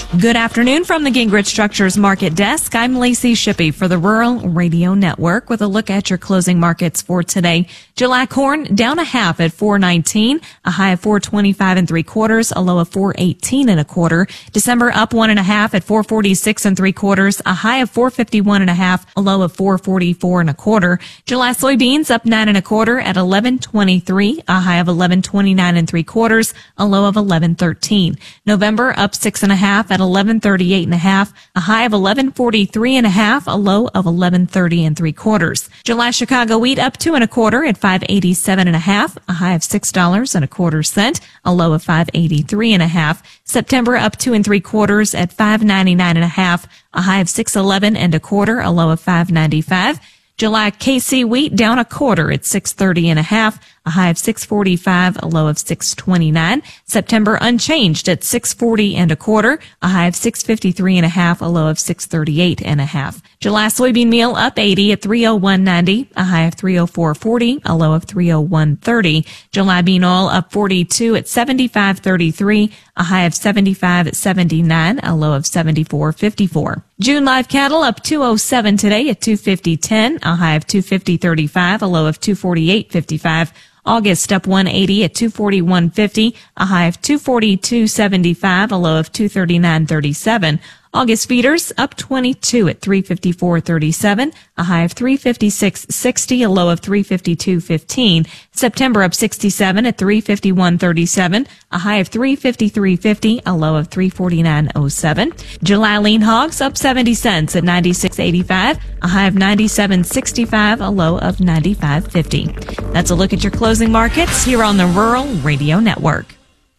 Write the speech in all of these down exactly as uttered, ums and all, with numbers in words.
Good afternoon from the Gingrich Structures Market Desk. I'm Lacey Shippey for the Rural Radio Network with a look at your closing markets for today. July corn down a half at four nineteen, a high of four twenty-five and three quarters, a low of four eighteen and a quarter. December up one and a half at four forty-six and three quarters, a high of four fifty-one and a half, a low of four forty-four and a quarter. July soybeans up nine and a quarter at eleven twenty-three, a high of eleven twenty-nine and three quarters, a low of eleven thirteen. November up six and a half at eleven thirty-eight and a half, a high of eleven forty-three and a half, a low of eleven thirty and three quarters. July Chicago wheat up two and a quarter at five eighty-seven and a half, a high of six dollars and a quarter cent, a low of five eighty-three and a half. September up two and three quarters at five ninety-nine and a half, a high of six eleven and a quarter, a low of five ninety-five. July K C wheat down a quarter at six thirty and a half, a high of six forty-five, a low of six twenty-nine. September unchanged at six forty and a quarter, a high of six fifty-three and a half, a low of six thirty-eight and a half. July soybean meal up eighty at three oh one ninety, a high of three oh four forty, a low of three oh one thirty. July bean oil up forty-two at seventy-five thirty-three, a high of seventy-five seventy-nine, a low of seventy-four fifty-four. June live cattle up two oh seven today at two fifty ten, a high of two fifty thirty-five, a low of two forty-eight fifty-five. August up one eighty at two forty-one fifty, a high of two forty-two seventy-five, a low of two thirty-nine thirty-seven. August feeders up twenty-two at three fifty-four thirty-seven, a high of three fifty-six sixty, a low of three fifty-two fifteen. September up sixty-seven at three fifty-one thirty-seven, a high of three fifty-three fifty, a low of three forty-nine oh seven. July lean hogs up seventy cents at ninety-six eighty-five, a high of ninety-seven sixty-five, a low of ninety-five fifty. That's a look at your closing markets here on the Rural Radio Network.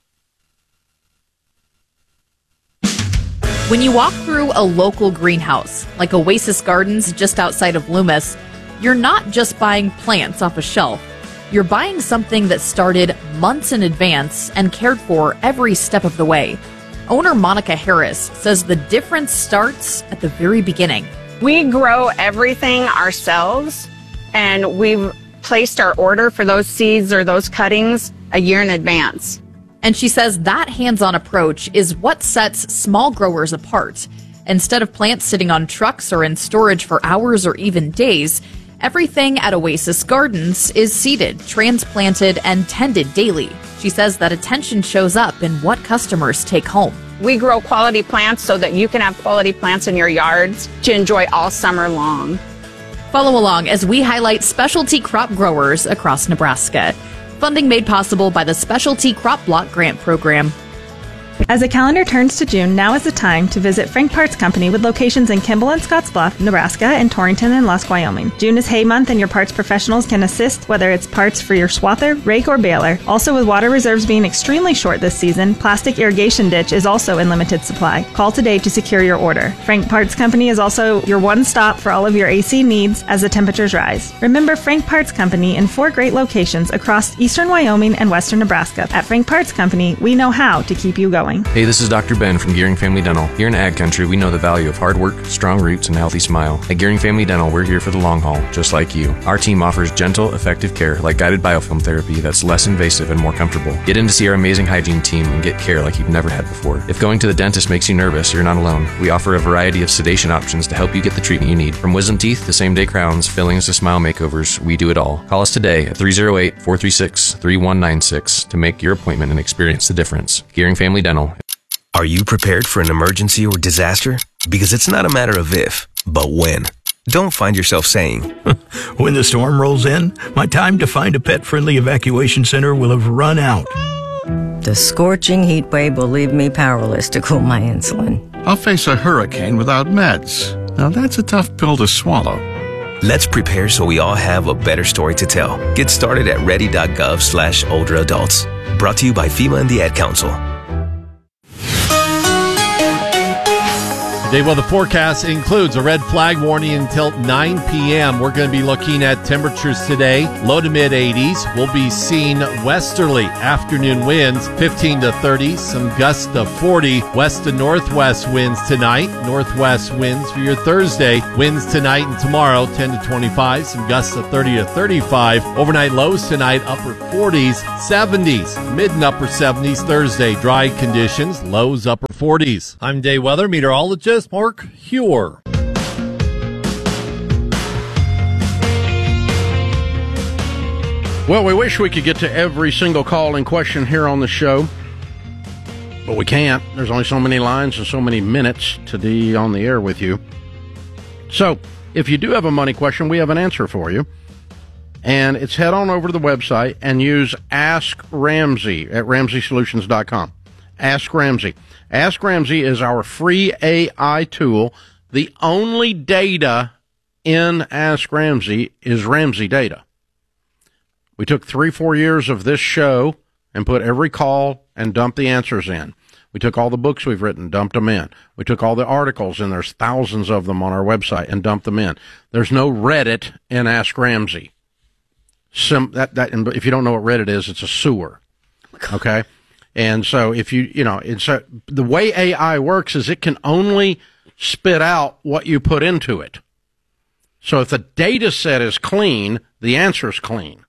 When you walk through a local greenhouse, like Oasis Gardens just outside of Loomis, you're not just buying plants off a shelf. You're buying something that started months in advance and cared for every step of the way. Owner Monica Harris says the difference starts at the very beginning. We grow everything ourselves, and we've placed our order for those seeds or those cuttings a year in advance. And she says that hands-on approach is what sets small growers apart. Instead of plants sitting on trucks or in storage for hours or even days, everything at Oasis Gardens is seeded, transplanted, and tended daily. She says that attention shows up in what customers take home. We grow quality plants so that you can have quality plants in your yards to enjoy all summer long. Follow along as we highlight specialty crop growers across Nebraska. Funding made possible by the Specialty Crop Block Grant Program. As the calendar turns to June, now is the time to visit Frank Parts Company with locations in Kimball and Scottsbluff, Nebraska, and Torrington and Lusk, Wyoming. June is hay month, and your parts professionals can assist, whether it's parts for your swather, rake, or baler. Also, with water reserves being extremely short this season, plastic irrigation ditch is also in limited supply. Call today to secure your order. Frank Parts Company is also your one stop for all of your A C needs as the temperatures rise. Remember Frank Parts Company in four great locations across eastern Wyoming and western Nebraska. At Frank Parts Company, we know how to keep you going. Hey, this is Doctor Ben from Gearing Family Dental. Here in Ag Country, we know the value of hard work, strong roots, and a healthy smile. At Gearing Family Dental, we're here for the long haul, just like you. Our team offers gentle, effective care like guided biofilm therapy that's less invasive and more comfortable. Get in to see our amazing hygiene team and get care like you've never had before. If going to the dentist makes you nervous, you're not alone. We offer a variety of sedation options to help you get the treatment you need. From wisdom teeth to same-day crowns, fillings to smile makeovers, we do it all. Call us today at three oh eight, four three six, three one nine six to make your appointment and experience the difference. Gearing Family Dental. Are you prepared for an emergency or disaster? Because it's not a matter of if, but when. Don't find yourself saying, when the storm rolls in, my time to find a pet-friendly evacuation center will have run out. The scorching heat wave will leave me powerless to cool my insulin. I'll face a hurricane without meds. Now that's a tough pill to swallow. Let's prepare so we all have a better story to tell. Get started at ready.gov slash older adults. Brought to you by FEMA and the Ad Council. Today, well, the forecast includes a red flag warning until nine p.m. We're going to be looking at temperatures today, low to mid eighties. We'll be seeing westerly afternoon winds, fifteen to thirty, some gusts to forty, west to northwest winds tonight, northwest winds for your Thursday. Winds tonight and tomorrow, ten to twenty-five, some gusts to thirty to thirty-five. Overnight lows tonight, upper forties, seventies, mid and upper seventies Thursday. Dry conditions, lows upper forties. I'm day weather meteorologist Mark Huer. Well, we wish we could get to every single call in question here on the show, but we can't. There's only so many lines and so many minutes to be on the air with you. So, if you do have a money question, we have an answer for you. And it's head on over to the website and use Ask Ramsey at ramsey solutions dot com. Ask Ramsey. Ask Ramsey is our free A I tool. The only data in Ask Ramsey is Ramsey data. We took three, four years of this show and put every call and dumped the answers in. We took all the books we've written, dumped them in. We took all the articles, and there's thousands of them on our website, and dumped them in. There's no Reddit in Ask Ramsey. Some, that, that, and if you don't know what Reddit is, it's a sewer. Okay? And so if you, you know, it's a, the way A I works is it can only spit out what you put into it. So if the data set is clean, the answer is clean.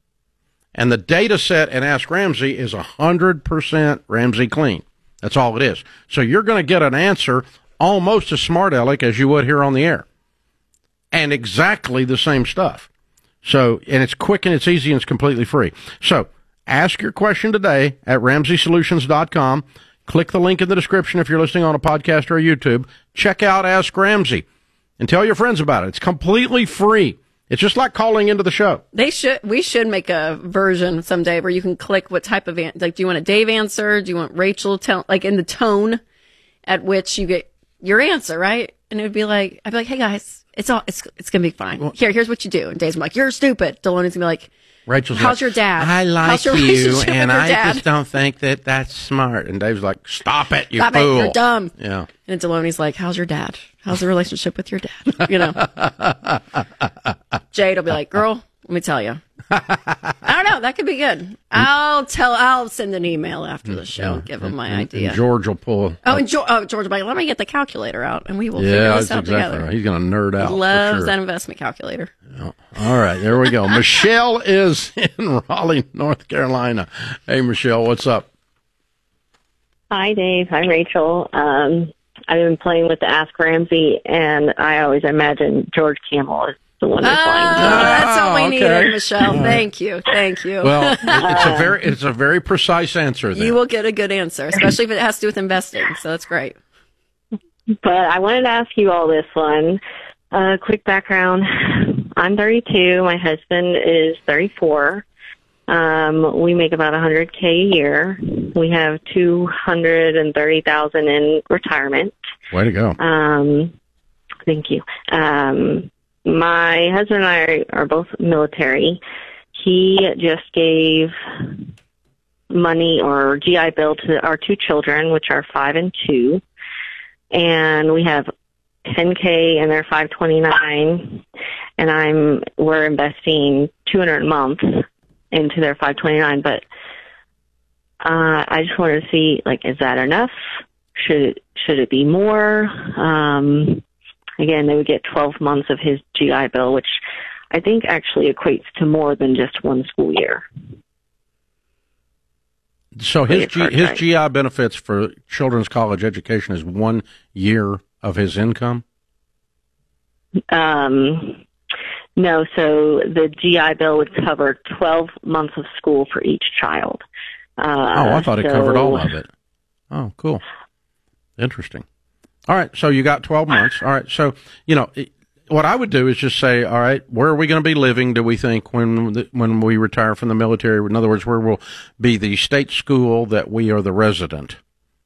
And the data set in Ask Ramsey is one hundred percent Ramsey clean. That's all it is. So you're going to get an answer almost as smart aleck as you would here on the air. And exactly the same stuff. So, and it's quick and it's easy and it's completely free. So ask your question today at ramsey solutions dot com. Click the link in the description if you're listening on a podcast or a YouTube. Check out Ask Ramsey and tell your friends about it. It's completely free. It's just like calling into the show. They should. We should make a version someday where you can click what type of an, like. Do you want a Dave answer? Do you want Rachel tell? Like in the tone at which you get your answer, right? And it would be like, I'd be like, hey guys, it's all. It's it's gonna be fine. Well, Here, here's what you do. And Dave's like, you're stupid. Deloni's gonna be like, Rachel's how's like, your dad? I like how's your you, and and I dad? just don't think that that's smart. And Dave's like, stop it, you Stop fool. it, you're dumb. Yeah. And Deloni's like, how's your dad? How's the relationship with your dad? You know. Jade will be like, girl, let me tell you. I don't know. That could be good. I'll tell. I'll send an email after the show and give him my and, idea. And George will pull. Oh, and George, oh, George will be like, let me get the calculator out, and we will yeah, figure this that's out exactly together. Right. He's going to nerd out. He loves sure. that investment calculator. Yeah. All right, there we go. Michelle is in Raleigh, North Carolina. Hey, Michelle, what's up? Hi, Dave. Hi, Rachel. Um, I've been playing with the Ask Ramsey, and I always imagine George Camel is the one that's oh, playing. That's all we okay. needed, Michelle. Thank you. Thank you. Well, it, it's a very it's a very precise answer there. You will get a good answer, especially if it has to do with investing. So that's great. But I wanted to ask you all this one. Uh, quick background. I'm thirty-two. My husband is thirty-four. Um, we make about one hundred K a year. We have two hundred thirty thousand in retirement. Way to go. Um, thank you. Um, my husband and I are both military. He just gave money or G I Bill to our two children, which are five and two. And we have ten K and they're five twenty-nine. And I'm, we're investing two hundred a month into their five twenty-nine, but uh, I just wanted to see, like, is that enough? Should it, should it be more? Um, again, they would get twelve months of his G I Bill, which I think actually equates to more than just one school year. So his G, his G I benefits for children's college education is one year of his income? Um, no, so the G I Bill would cover twelve months of school for each child. Uh, oh, I thought it so, covered all of it. Oh, cool. Interesting. All right, so you got twelve months. All right, so, you know, it, what I would do is just say, all right, where are we going to be living, do we think, when the, when we retire from the military? In other words, where will be the state school that we are the resident?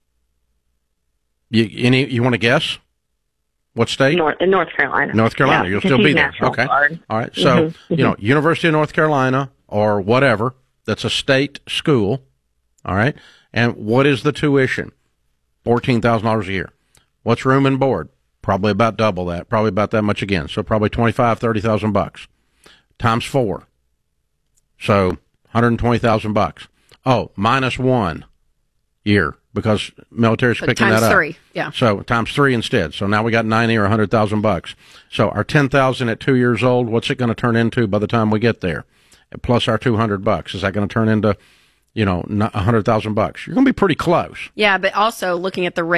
You, any, you want to guess? What state? North, in North Carolina. North Carolina. Yeah, You'll still be there. National Okay. Guard. All right. So, mm-hmm. you know, University of North Carolina or whatever, that's a state school. All right. And what is the tuition? fourteen thousand dollars a year. What's room and board? Probably about double that. Probably about that much again. So probably twenty-five, thirty thousand bucks times four. So one hundred twenty thousand bucks. Oh, minus one year because military's So picking times that up. three, yeah. So times three instead. So now we got ninety or one hundred thousand bucks. So our ten thousand at two years old, what's it going to turn into by the time we get there? Plus our two hundred bucks. Is that going to turn into, you know, one hundred thousand bucks? You're going to be pretty close. Yeah, but also looking at the